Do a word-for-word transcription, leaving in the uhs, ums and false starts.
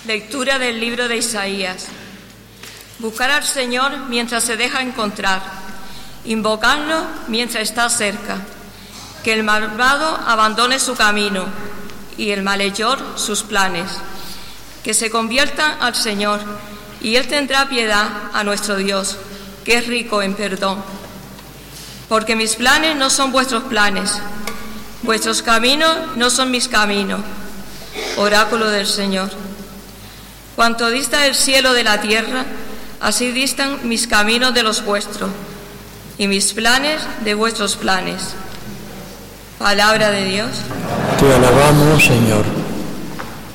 Lectura del libro de Isaías. Buscar al Señor mientras se deja encontrar, invocarlo mientras está cerca. Que el malvado abandone su camino y el malhechor sus planes. Que se conviertan al Señor y Él tendrá piedad a nuestro Dios, que es rico en perdón. Porque mis planes no son vuestros planes, vuestros caminos no son mis caminos. Oráculo del Señor. Cuanto dista el cielo de la tierra, así distan mis caminos de los vuestros, y mis planes de vuestros planes. Palabra de Dios. Te alabamos, Señor.